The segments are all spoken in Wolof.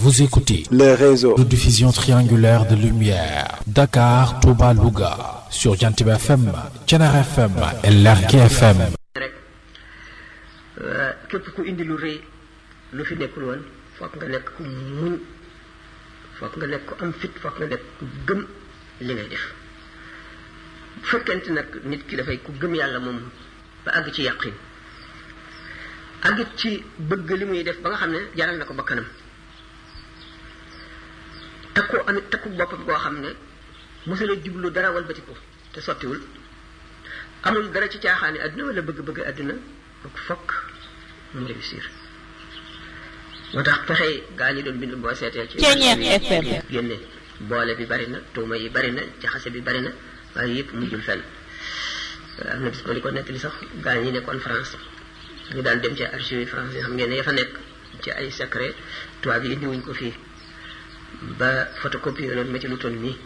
Vous écoutez le réseau de diffusion triangulaire de lumière Dakar, Touba, Louga sur Jantib FM, Thiénaba FM et Lergui FM. képp ku indi lu rëy lu fi nekkul woon fokk nga nekk ku muñ fokk nga nekk ku am fit fokk nga nekk ku gëm li ngay def bu fekkente nag nit ki dafay ku gëm yàlla moom ba àgg ci yàqin àgg ci bëgg li muy def ba nga xam ne jaral na ko bakkanam takku boppam boo xam ne mosula jublu dara walbati ko te sottiwul amul dara ci caaxaani àdduna wala bëgg-bëgg àdduna fokk mu réussir moo tax fexe gaa ñi doon bind boo seetee ci génne boole bi bari na tuuma yi bari na jaxase bi bari na waaye yëpp mujjul fenn am na bis ma di ko nettali sax gaa ñi nekkoon France ñu daan dem ci archive français xam ngeen ne ya fa nekk ci ay secret tubaab yi indiwuñ ko fii ba photocopie loolu ma ci lu toll nii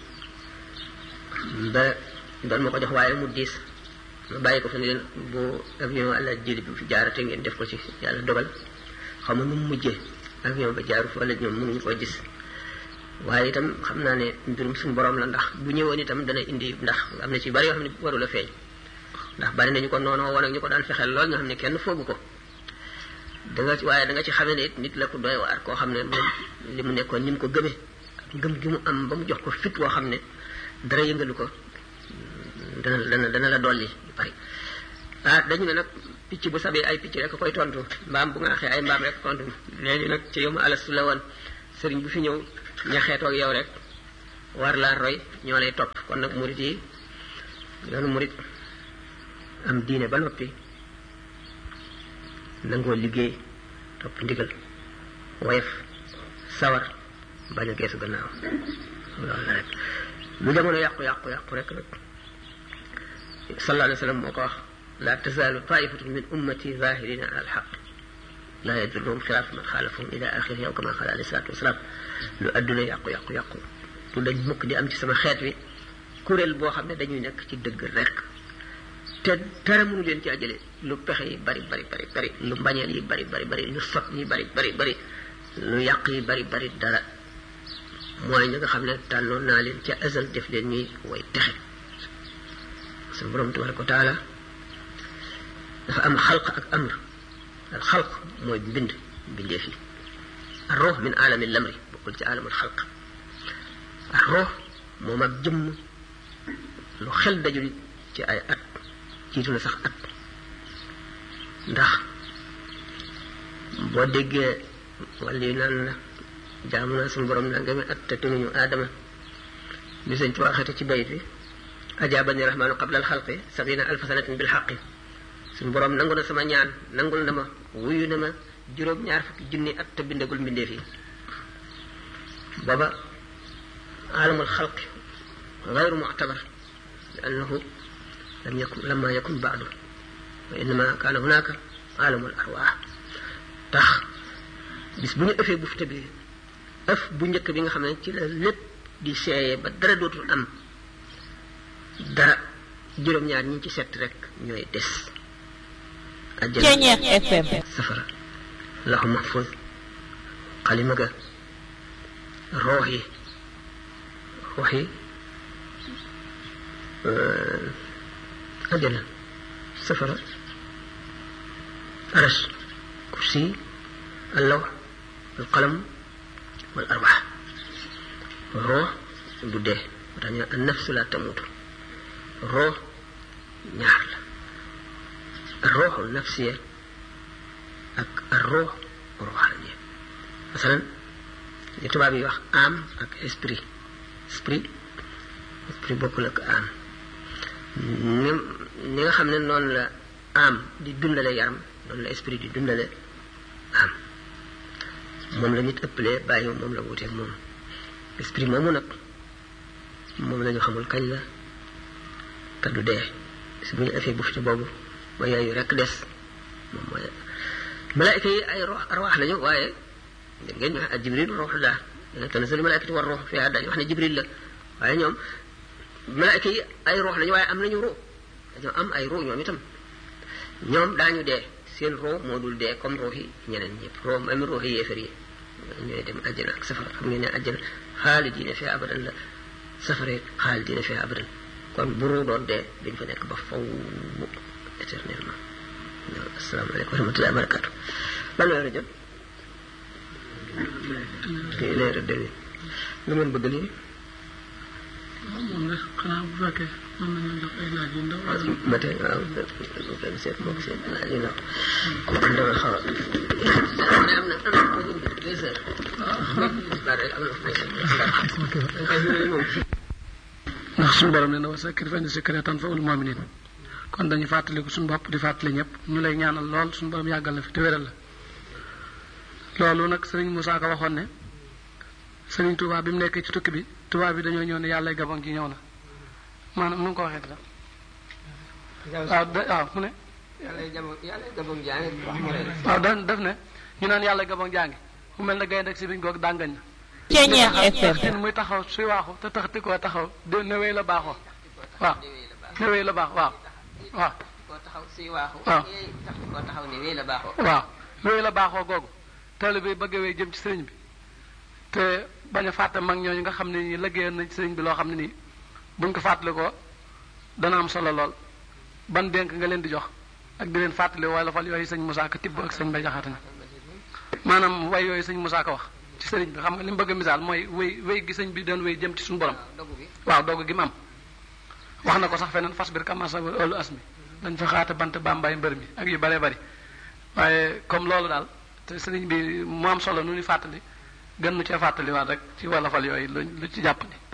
ba doon ma ko jox waaye mu diis ma bàyyi ko fa ne leen bu avion àlla jëli bi fi jaarate ngeen def ko ci yàlla dogal xaw ma nu mu mujjee avion ba jaaru fa wala ñoom mënuñu koo gis waaye itam xam naa ne mbirum suñu borom la ndax bu ñëwoon itam dana indi ndax am na ci bari yoo xam ne warul a feeñ ndax bari nañu ko noonu woon ak ñu ko daan fexeel lool ñoo xam ne kenn foogu ko da nga ci xamee ne nit la ko doy waar koo xam ne moom li mu nekkoon ni mu ko gëmee ak ngëm gi mu am ba mu jox ko fit woo xam ne dara yëngalu ko dana la dolli yu bari dañu ne nag picc bu sabee ay picc rek koy tontu mbaam bu nga xee ay mbaam rek tontu léegi nag ci yow ma alastu la woon sëriñ bu fi ñëw ñaxeetoog yow rek war laa roy ñoo lay topp kon nag murit yi yoonu murit am diine ba noppi nangoo liggéey topp ndigal woyof sawar bañ a geesu gannaaw loolu la rek lu jamono yàqu rek nag sallallahu alayhi wa sallam moo ko wax la tazaalu taifatun min ummati zahirina ala alxaq la yadurruhum xilaafu man xaalafahum ila axiri yow kama xaala alayhi salaatu wasalaam lu adduna yàqu lu dañ mukk di am ci sama xeet wi kuréel boo xam ne dañuy nekk ci dëgg rek te dara mënu leen ci àjjale lu pexe yi bari lu mbañeel yi bari lu sot yi bari lu yàq yi bari dara mooy ñi nga xam ne tànnoon naa leen ca azal def leen ñuy way texe suñu borom tabaraka wa taala dafa am xalq ak amr al xalq mooy mbind mbindee fi ar ruux min alami lamri bokkul ci alamul xalq ar ruux moom ak jëmm lu xel dajul ci ay at jiitu na sax at ndax boo déggee wala yu naan la jaamu naa suñu borom nangami at te tunuñu aadama li sëñ ci waxete ci bayt bi ajaabani rahmaanu qabla alxalqi sabina alfa sanatin bil xaqi suñu borom nangu na sama ñaan nangul na ma wuyu na ma juróom-ñaar fukki junni at te bindagul mbindeef yi booba alamul xalqi gayru muctabar li annahu lamma yakun baadu wa innama kaana hunaka alamul arwaax tax bis bu ñu ëffee bufte bi ëf bu njëkk bi nga xam ne ci la lépp di seeyee ba dara dootul am dara juróom-ñaar ñi ci set rek ñooy des Thiénaba FM safara lahu mahfuz xalima ga roox yi àjjana safara arash kursi allaw alqalam wal arwaax roox du dee moo tax ñu an nafsu la tamutu roox ñaar la ar rooxul nafsiya ak ar roox ruuxaaniya masalan li tubaab yi wax âme ak esprit bokkul ak âme ni nga xam ne noonu la âme di dundale yaram noonu la esprit di dundale âme moom la nit ëppalee bàyyi moom la wuteeg moom esprit moomu nag moom la ñu xamul kañ la te du dee si bu ñu afee bufte boobu ba yooyu rek des moom mooy malaayika yi ay arwaax lañu waaye ngeen ñu wax ak jibril ruuxullah dana tanazzalu malaayikatu war ruux fiihaa dañu wax ne jibril la waaye ñoom malaayika yi ay ruux lañu waaye am nañu ruux dañoo am ay ruux ñoom itam ñoom daañu dee seen ruux moo dul dee comme ruux yi ñeneen ñëpp ruux même ruux yi yéefar yi ñooy dem àjjana ak safara xam ngeen ne àjjana xaalidiina fiihaa abadan la safara xaalidiina fiihaa abadan kon bu ruu doon dee dañ fa nekk ba faw éternellement. asalaamaaleykum wa rahmatullahi wa barakatu. lan la jot kii leer dégg lu ngeen bëgg lii. waaw moom nag xanaa bu fekkee mën nañu jox ay laaj yu ndaw. ba tey waaw benn seet mbokk seet laaj yu ndaw. kon dama xaw a. am na ko ñu 2 heures. ndax suñu borom nee na wa zakkir fa inna zikraa tanfa'ul mu'miniin kon dañu fàttaliku suñu bopp di fàttali ñëpp ñu lay ñaanal lool suñu borom yàggal la fi te wéral la loolu nag Serigne Moussa Ka waxoon ne Serigne Touba bi mu nekkee ci tukki bi Touba bi dañoo ñëw ne yàlla gabon gi ñëw na maanaam nu mu ko waxee dara. waaw mu ne. yàlla gabon jaangi. waaw def ne ñu naan yàlla gabon jaangi mu mel ne gaynde ak si biñ goog dàngañ na. Ceeñeex FM. muy taxaw suy waaxu te taxati koo taxaw de newee la baaxoo waaw newee la baax waaw waaw. koo taxaw suy waaxu. waaw koo taxaw ne wéy la baaxoo. waaw wéy la baaxoo googu taalibe bi bëgg a wéy jëm ci sëriñ bi te bañ a fàtte mag ñooñu nga xam ne nii liggéeyal nañ ci sëriñ bi loo xam ne nii buñ ko fàttali ko dana am solo lool ban dénk nga leen di jox ak di leen fàttali wala fal yooyu sëñ Moussa Ka tibb ak sëñ Mbay Jaxate na maanaam way yooyu sëñ Moussa Ka wax ci sëriñ bi xam nga li mu bëgg a misaal mooy wéy gi sëñ bi doon wéy jëm ci suñu borom waaw dogu gi mu am wax na ko sax feneen fas bir kamasa olu as mi dañ fa xaate bant bambay mbër mi ak yu bëree bëri waaye comme loolu daal te sëriñ bi mu am solo nu ni fàttali gën nu cee fàttaliwaat rek ci wala fal yooyu lu ci jàpp ni